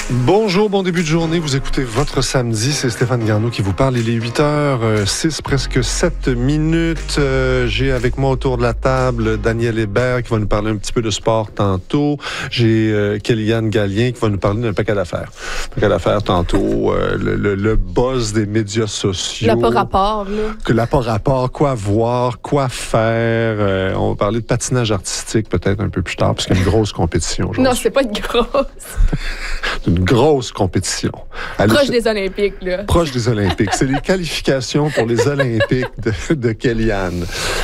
Bonjour, bon début de journée. Vous écoutez Votre Samedi. C'est Stéphane Garneau qui vous parle. Il est 8h06, presque 7 minutes. J'ai avec moi autour de la table Daniel Hébert qui va nous parler un petit peu de sport tantôt. J'ai Kéliane Gallien qui va nous parler d'un paquet d'affaires. Paquet d'affaires tantôt. Le buzz des médias sociaux. L'apport-rapport, là. Que l'apport-rapport, quoi voir, quoi faire. On va parler de patinage artistique peut-être un peu plus tard parce qu'il y a une grosse compétition aujourd'hui. Non, c'est pas une grosse. Une grosse compétition. Proche des Olympiques, là. Proche des Olympiques. C'est les qualifications pour les Olympiques de Kéliane.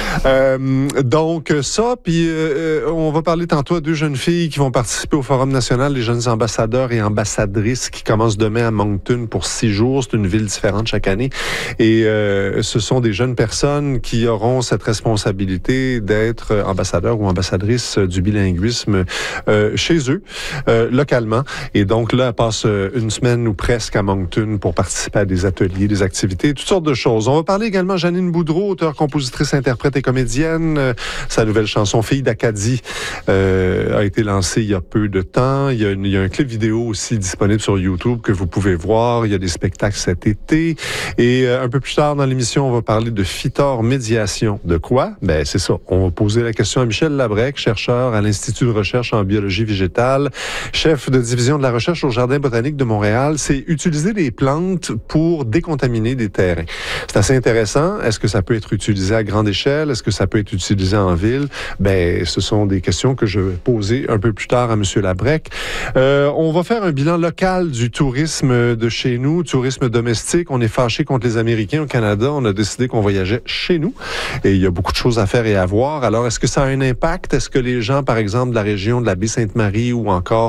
Donc, ça, puis on va parler tantôt à deux jeunes filles qui vont participer au Forum national des jeunes ambassadeurs et ambassadrices qui commence demain à Moncton pour 6 jours. C'est une ville différente chaque année. Et ce sont des jeunes personnes qui auront cette responsabilité d'être ambassadeurs ou ambassadrices du bilinguisme chez eux, localement. Et donc là, elle passe une semaine ou presque à Moncton pour participer à des ateliers, des activités, toutes sortes de choses. On va parler également de Janine Boudreau, auteure, compositrice, interprète et comédienne. Sa nouvelle chanson « Fille d'Acadie » a été lancée il y a peu de temps. Il y a un clip vidéo aussi disponible sur YouTube que vous pouvez voir. Il y a des spectacles cet été. Et un peu plus tard dans l'émission, on va parler de Fitor Médiation. De quoi? Ben c'est ça. On va poser la question à Michel Labrec, chercheur à l'Institut de recherche en biologie végétale, chef de division de la recherche au Jardin botanique de Montréal. C'est utiliser des plantes pour décontaminer des terrains. C'est assez intéressant. Est-ce que ça peut être utilisé à grande échelle? Est-ce que ça peut être utilisé en ville? Ben, ce sont des questions que je vais poser un peu plus tard à M. Labrec. On va faire un bilan local du tourisme de chez nous, tourisme domestique. On est fâché contre les Américains au Canada. On a décidé qu'on voyageait chez nous. Et il y a beaucoup de choses à faire et à voir. Alors, est-ce que ça a un impact? Est-ce que les gens, par exemple, de la région de la Baie-Sainte-Marie ou encore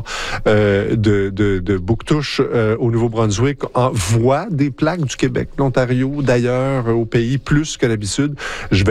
de Bouctouche au Nouveau-Brunswick voient des plaques du Québec, l'Ontario, d'ailleurs, au pays, plus que d'habitude? Je vais